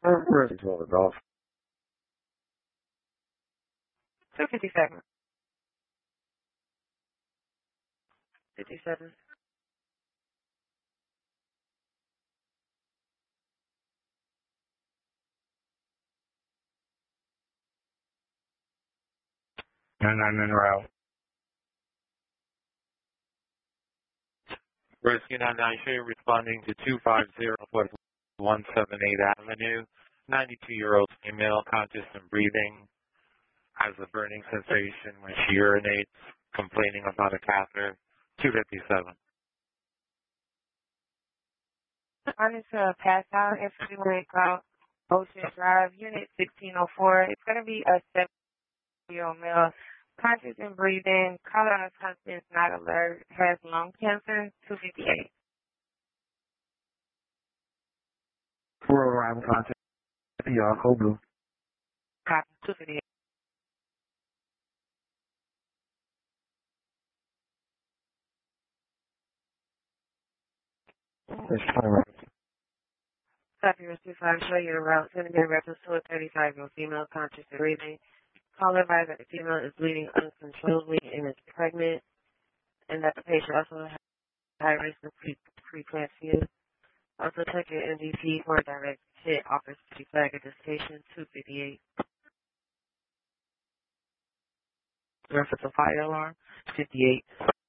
Where's the golf? 257. 57. I'm en route. Rescue 99, show you responding to 250 West 178 Avenue. 92-year-old female, conscious and breathing, has a burning sensation when she urinates, complaining about a catheter. 257. On is pass out in Freeway Cloud Ocean Drive, Unit 1604. It's going to be a 7-year-old male, conscious and breathing, color unconscious, not alert, has lung cancer. 258. For arrival contact, PR Code Blue. Copy. 258. It's fine. Copy. Rescue 5, show you the route. Sending in reference to a 35-year-old female, conscious and breathing. Caller advised that the female is bleeding uncontrollably and is pregnant, and that the patient also has high risk of preeclampsia. Also check your MVP for a direct hit office flag at the station. 258. Reference a fire alarm. 58.